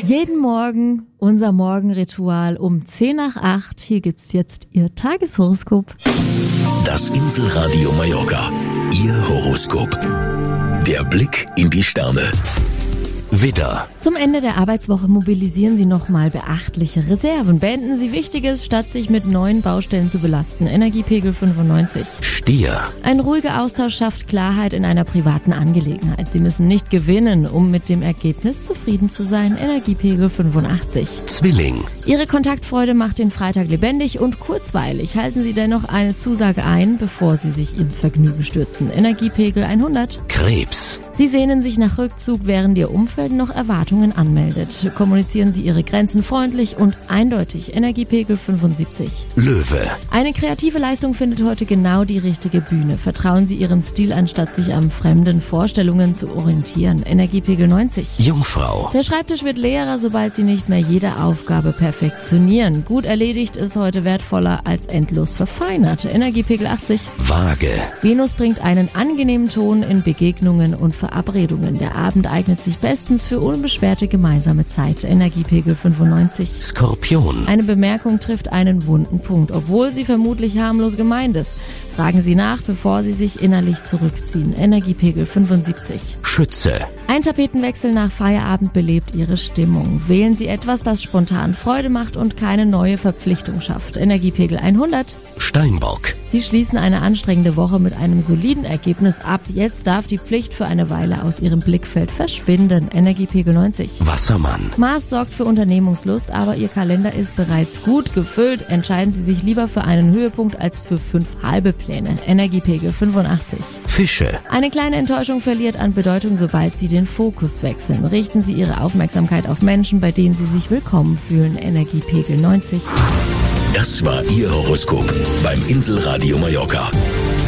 Jeden Morgen unser Morgenritual um 7:50. Hier gibt's jetzt Ihr Tageshoroskop. Das Inselradio Mallorca. Ihr Horoskop. Der Blick in die Sterne. Widder. Zum Ende der Arbeitswoche mobilisieren Sie nochmal beachtliche Reserven. Beenden Sie Wichtiges, statt sich mit neuen Baustellen zu belasten. Energiepegel 95. Stier. Ein ruhiger Austausch schafft Klarheit in einer privaten Angelegenheit. Sie müssen nicht gewinnen, um mit dem Ergebnis zufrieden zu sein. Energiepegel 85. Zwilling. Ihre Kontaktfreude macht den Freitag lebendig und kurzweilig. Halten Sie dennoch eine Zusage ein, bevor Sie sich ins Vergnügen stürzen. Energiepegel 100. Krebs. Sie sehnen sich nach Rückzug, während Ihr Umfeld noch Erwartungen anmeldet. Kommunizieren Sie Ihre Grenzen freundlich und eindeutig. Energiepegel 75. Löwe. Eine kreative Leistung findet heute genau die richtige Bühne. Vertrauen Sie Ihrem Stil, anstatt sich an fremden Vorstellungen zu orientieren. Energiepegel 90. Jungfrau. Der Schreibtisch wird leerer, sobald Sie nicht mehr jede Aufgabe perfektionieren. Gut erledigt ist heute wertvoller als endlos verfeinert. Energiepegel 80. Waage. Venus bringt einen angenehmen Ton in Begegnungen und Verabredungen. Der Abend eignet sich bestens für unbeschwerte gemeinsame Zeit. Energiepegel 95. Skorpion. Eine Bemerkung trifft einen wunden Punkt, obwohl sie vermutlich harmlos gemeint ist. Fragen Sie nach, bevor Sie sich innerlich zurückziehen. Energiepegel 75. Schütze. Ein Tapetenwechsel nach Feierabend belebt Ihre Stimmung. Wählen Sie etwas, das spontan Freude macht und keine neue Verpflichtung schafft. Energiepegel 100. Steinbock. Sie schließen eine anstrengende Woche mit einem soliden Ergebnis ab. Jetzt darf die Pflicht für eine Weile aus Ihrem Blickfeld verschwinden. Energiepegel 90. Wassermann. Mars sorgt für Unternehmungslust, aber Ihr Kalender ist bereits gut gefüllt. Entscheiden Sie sich lieber für einen Höhepunkt als für 5 halbe Pläne. Energiepegel 85. Fische. Eine kleine Enttäuschung verliert an Bedeutung, sobald Sie den Fokus wechseln. Richten Sie Ihre Aufmerksamkeit auf Menschen, bei denen Sie sich willkommen fühlen. Energiepegel 90. Das war Ihr Horoskop beim Inselradio Mallorca.